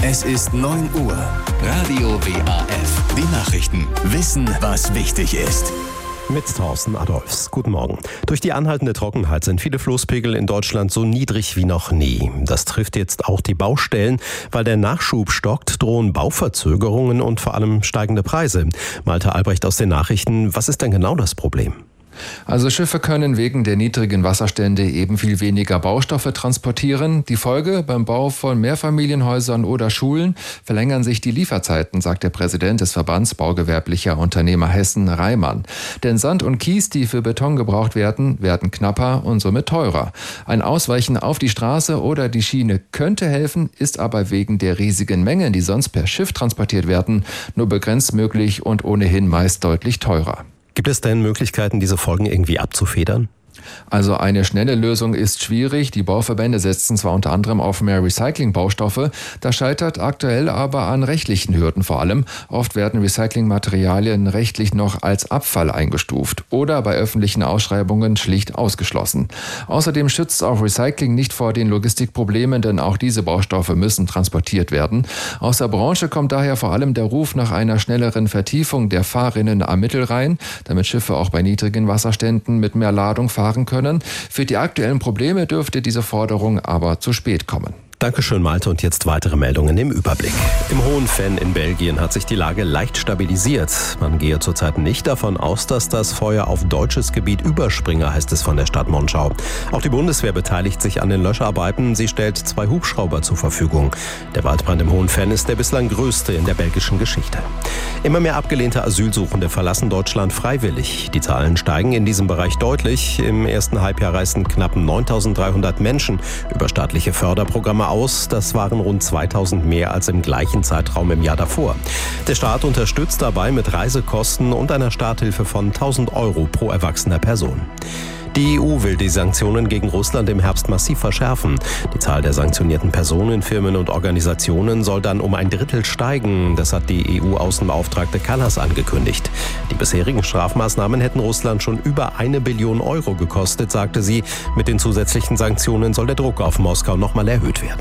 Es ist 9 Uhr. Radio WAF. Die Nachrichten. Wissen, was wichtig ist. Mit Thorsten Adolfs. Guten Morgen. Durch die anhaltende Trockenheit sind viele Flusspegel in Deutschland so niedrig wie noch nie. Das trifft jetzt auch die Baustellen. Weil der Nachschub stockt, drohen Bauverzögerungen und vor allem steigende Preise. Malte Albrecht aus den Nachrichten. Was ist denn genau das Problem? Also Schiffe können wegen der niedrigen Wasserstände eben viel weniger Baustoffe transportieren. Die Folge: beim Bau von Mehrfamilienhäusern oder Schulen verlängern sich die Lieferzeiten, sagt der Präsident des Verbands baugewerblicher Unternehmer Hessen, Reimann. Denn Sand und Kies, die für Beton gebraucht werden, werden knapper und somit teurer. Ein Ausweichen auf die Straße oder die Schiene könnte helfen, ist aber wegen der riesigen Mengen, die sonst per Schiff transportiert werden, nur begrenzt möglich und ohnehin meist deutlich teurer. Gibt es denn Möglichkeiten, diese Folgen irgendwie abzufedern? Also eine schnelle Lösung ist schwierig. Die Bauverbände setzen zwar unter anderem auf mehr Recyclingbaustoffe, das scheitert aktuell aber an rechtlichen Hürden vor allem. Oft werden Recyclingmaterialien rechtlich noch als Abfall eingestuft oder bei öffentlichen Ausschreibungen schlicht ausgeschlossen. Außerdem schützt auch Recycling nicht vor den Logistikproblemen, denn auch diese Baustoffe müssen transportiert werden. Aus der Branche kommt daher vor allem der Ruf nach einer schnelleren Vertiefung der Fahrrinnen am Mittelrhein, damit Schiffe auch bei niedrigen Wasserständen mit mehr Ladung fahren können. Für die aktuellen Probleme dürfte diese Forderung aber zu spät kommen. Dankeschön, Malte. Und jetzt weitere Meldungen im Überblick. Im Hohenfenn in Belgien hat sich die Lage leicht stabilisiert. Man gehe zurzeit nicht davon aus, dass das Feuer auf deutsches Gebiet überspringe, heißt es von der Stadt Monschau. Auch die Bundeswehr beteiligt sich an den Löscharbeiten. Sie stellt 2 Hubschrauber zur Verfügung. Der Waldbrand im Hohenfenn ist der bislang größte in der belgischen Geschichte. Immer mehr abgelehnte Asylsuchende verlassen Deutschland freiwillig. Die Zahlen steigen in diesem Bereich deutlich. Im ersten Halbjahr reisten knapp 9.300 Menschen über staatliche Förderprogramme aus. Das waren rund 2.000 mehr als im gleichen Zeitraum im Jahr davor. Der Staat unterstützt dabei mit Reisekosten und einer Starthilfe von 1.000 € pro erwachsener Person. Die EU will die Sanktionen gegen Russland im Herbst massiv verschärfen. Die Zahl der sanktionierten Personen, Firmen und Organisationen soll dann um 1/3 steigen. Das hat die EU-Außenbeauftragte Kallas angekündigt. Die bisherigen Strafmaßnahmen hätten Russland schon über 1 Billion € gekostet, sagte sie. Mit den zusätzlichen Sanktionen soll der Druck auf Moskau nochmal erhöht werden.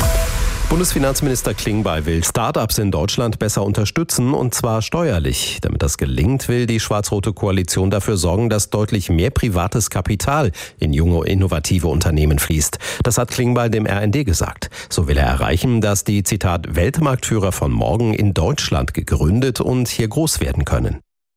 Bundesfinanzminister Klingbeil will Start-ups in Deutschland besser unterstützen, und zwar steuerlich. Damit das gelingt, will die schwarz-rote Koalition dafür sorgen, dass deutlich mehr privates Kapital in junge, innovative Unternehmen fließt. Das hat Klingbeil dem RND gesagt. So will er erreichen, dass die, Zitat, Weltmarktführer von morgen in Deutschland gegründet und hier groß werden können.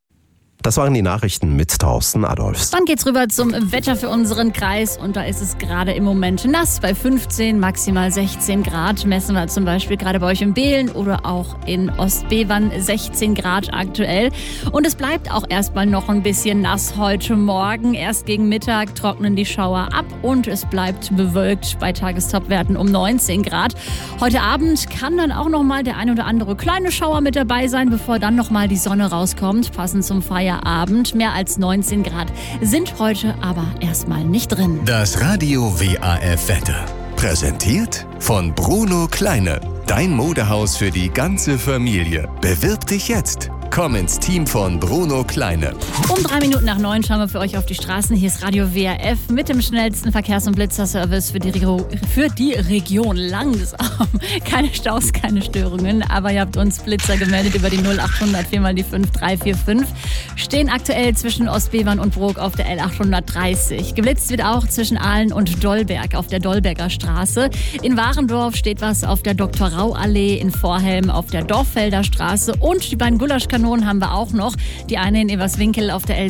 Das waren die Nachrichten mit Thorsten Adolfs. Dann geht's rüber zum Wetter für unseren Kreis, und da ist es gerade im Moment nass bei 15, maximal 16 Grad. Messen wir zum Beispiel gerade bei euch in Behlen oder auch in Ostbevern 16 Grad aktuell. Und es bleibt auch erstmal noch ein bisschen nass heute Morgen. Erst gegen Mittag trocknen die Schauer ab und es bleibt bewölkt bei Tagestopwerten um 19 Grad. Heute Abend kann dann auch noch mal der ein oder andere kleine Schauer mit dabei sein, bevor dann noch mal die Sonne rauskommt, passend zum Feierabend. Mehr als 19 Grad sind heute aber erstmal nicht drin. Das Radio WAF Wetter. Präsentiert von Bruno Kleine. Dein Modehaus für die ganze Familie. Bewirb dich jetzt. Komm ins Team von Bruno Kleine. Um 3:03 schauen wir für euch auf die Straßen. Hier ist Radio WAF mit dem schnellsten Verkehrs- und Blitzerservice für die Region. Langsam. Keine Staus, keine Störungen. Aber ihr habt uns Blitzer gemeldet über die 0800 4x5 345. Stehen aktuell zwischen Ostbevern und Brok auf der L830. Geblitzt wird auch zwischen Aalen und Dollberg auf der Dolberger Straße. In Warendorf steht was auf der Dr.-Rau-Allee, in Vorhelm auf der Dorffelder Straße, und die beiden Gulaschkanonen haben wir auch noch. Die eine in Everswinkel auf der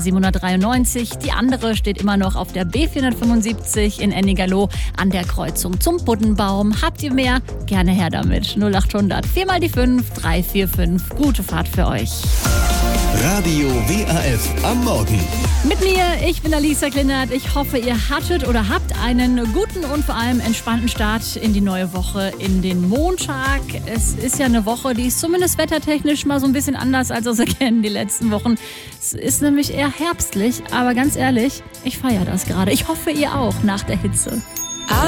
L793, die andere steht immer noch auf der B475 in Ennigerloh an der Kreuzung zum Buddenbaum. Habt ihr mehr? Gerne her damit. 0800 4x5 345. Gute Fahrt für euch. Radio WAF am Morgen. Mit mir, ich bin Alisa Klinert. Ich hoffe, ihr hattet oder habt einen guten und vor allem entspannten Start in die neue Woche, in den Montag. Es ist ja eine Woche, die ist zumindest wettertechnisch mal so ein bisschen anders, als wir sie kennen die letzten Wochen. Es ist nämlich eher herbstlich, aber ganz ehrlich, ich feiere das gerade. Ich hoffe, ihr auch nach der Hitze.